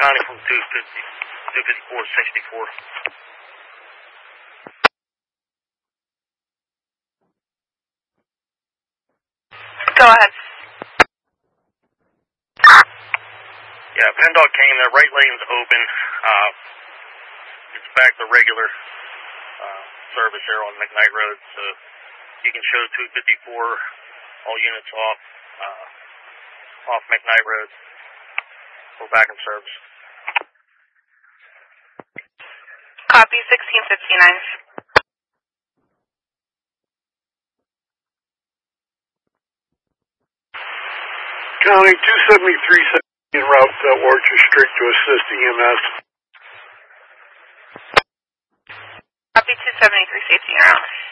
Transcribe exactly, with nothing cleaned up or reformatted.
County from two fifty, two fifty-four sixty-four. Go ahead. Yeah, PennDOT came, the right lane's open. Uh, it's back to regular uh, service here on McKnight Road, so you can show two fifty-four, all units off, uh, off McKnight Road. We're back in service. Copy, sixteen fifty-nine. County two seventy-three en route to Orchard Street to assist E M S. Copy, two seventy-three, safety en route.